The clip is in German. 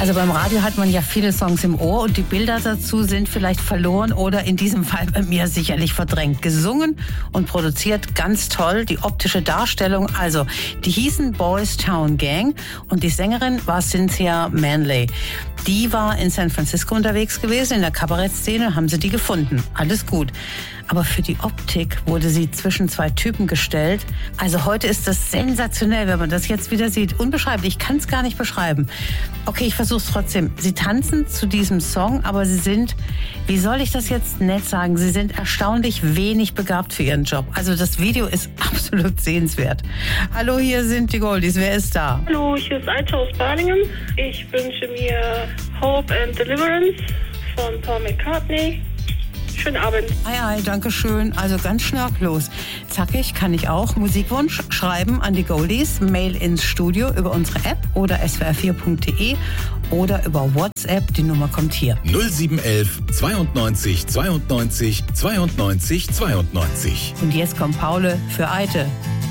Also beim Radio hat man ja viele Songs im Ohr und die Bilder dazu sind vielleicht verloren oder in diesem Fall bei mir sicherlich verdrängt. Gesungen und produziert ganz toll, die optische Darstellung. Also, die hießen Boys Town Gang und die Sängerin war Cynthia Manley. Die war in San Francisco unterwegs gewesen, in der Kabarettszene, haben sie die gefunden. Alles gut. Aber für die Optik wurde sie zwischen zwei Typen gestellt. Also heute ist das sensationell, wenn man das jetzt wieder sieht. Unbeschreiblich, ich kann es gar nicht beschreiben. Okay, ich versuche es trotzdem. Sie tanzen zu diesem Song, aber sie sind, wie soll ich das jetzt nett sagen, sie sind erstaunlich wenig begabt für ihren Job. Also das Video ist absolut sehenswert. Hallo, hier sind die Goldies. Wer ist da? Hallo, hier ist Aita aus Balingen. Ich wünsche mir Hope and Deliverance von Paul McCartney. Schönen Abend. Ei, danke schön. Also ganz schnörkellos. Zackig kann ich auch Musikwunsch schreiben an die Goldies. Mail ins Studio über unsere App oder swr4.de oder über WhatsApp. Die Nummer kommt hier. 0711 92 92 92 92. Und jetzt kommt Paule für Eite.